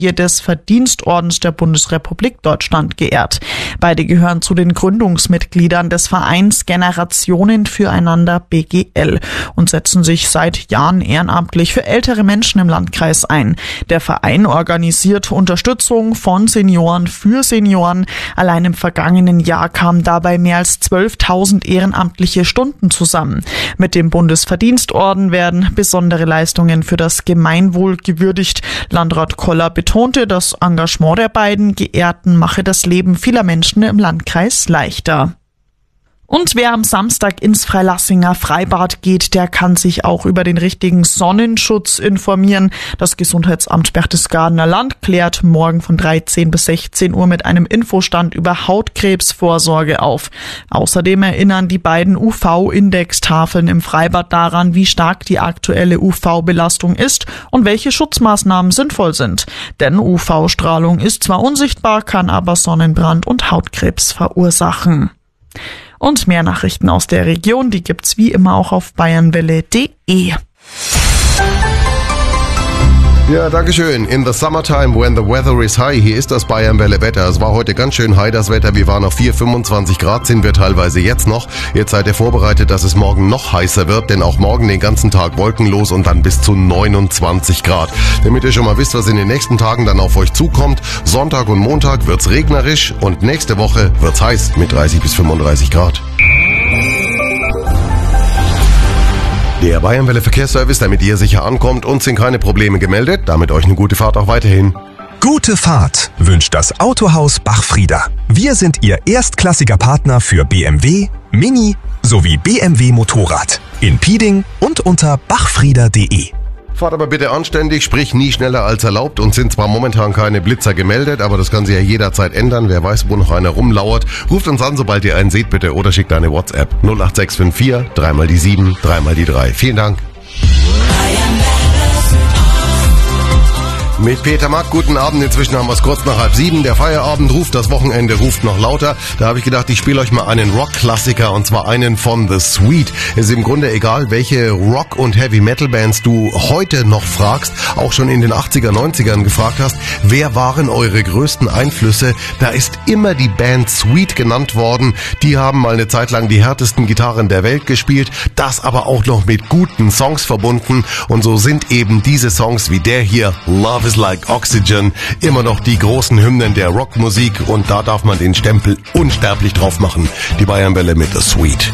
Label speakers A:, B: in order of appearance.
A: des Verdienstordens der Bundesrepublik Deutschland geehrt. Beide gehören zu den Gründungsmitgliedern des Vereins Generationen füreinander BGL und setzen sich seit Jahren ehrenamtlich für ältere Menschen im Landkreis ein. Der Verein organisiert Unterstützung von Senioren für Senioren. Allein im vergangenen Jahr kamen dabei mehr als 12.000 ehrenamtliche Stunden zusammen. Mit dem Bundesverdienstorden werden besondere Leistungen für das Gemeinwohl gewürdigt. Landrat Koller betonte, das Engagement der beiden Geehrten mache das Leben vieler Menschen im Landkreis leichter. Und wer am Samstag ins Freilassinger Freibad geht, der kann sich auch über den richtigen Sonnenschutz informieren. Das Gesundheitsamt Berchtesgadener Land klärt morgen von 13 bis 16 Uhr mit einem Infostand über Hautkrebsvorsorge auf. Außerdem erinnern die beiden UV-Indextafeln im Freibad daran, wie stark die aktuelle UV-Belastung ist und welche Schutzmaßnahmen sinnvoll sind. Denn UV-Strahlung ist zwar unsichtbar, kann aber Sonnenbrand und Hautkrebs verursachen. Und mehr Nachrichten aus der Region, die gibt's wie immer auch auf bayernwelle.de.
B: Ja, dankeschön. In the summertime when the weather is high, hier ist das Bayernwelle Wetter. Es war heute ganz schön high, das Wetter. Wir waren auf 25 Grad, sind wir teilweise jetzt noch. Jetzt seid ihr vorbereitet, dass es morgen noch heißer wird, denn auch morgen den ganzen Tag wolkenlos und dann bis zu 29 Grad. Damit ihr schon mal wisst, was in den nächsten Tagen dann auf euch zukommt. Sonntag und Montag wird's regnerisch und nächste Woche wird's heiß mit 30 bis 35 Grad. Der Bayernwelle Verkehrsservice, damit ihr sicher ankommt, uns sind keine Probleme gemeldet. Damit euch eine gute Fahrt auch weiterhin.
C: Gute Fahrt wünscht das Autohaus Bachfrieder. Wir sind Ihr erstklassiger Partner für BMW, Mini sowie BMW Motorrad. In Pieding und unter bachfrieder.de.
B: Fahrt aber bitte anständig, sprich nie schneller als erlaubt. Uns sind zwar momentan keine Blitzer gemeldet, aber das kann sich ja jederzeit ändern. Wer weiß, wo noch einer rumlauert. Ruft uns an, sobald ihr einen seht bitte, oder schickt eine WhatsApp 08654 3 die 7 3 die 3. Vielen Dank. Mit Peter Mack, guten Abend. Inzwischen haben wir es kurz nach 6:30. Der Feierabend ruft, das Wochenende ruft noch lauter. Da habe ich gedacht, ich spiele euch mal einen Rock-Klassiker, und zwar einen von The Sweet. Es ist im Grunde egal, welche Rock- und Heavy-Metal-Bands du heute noch fragst, auch schon in den 80er, 90ern gefragt hast, wer waren eure größten Einflüsse? Da ist immer die Band Sweet genannt worden. Die haben mal eine Zeit lang die härtesten Gitarren der Welt gespielt, das aber auch noch mit guten Songs verbunden. Und so sind eben diese Songs wie der hier, Love is Like Oxygen, immer noch die großen Hymnen der Rockmusik, und da darf man den Stempel unsterblich drauf machen. Die Bayernwelle mit The Sweet.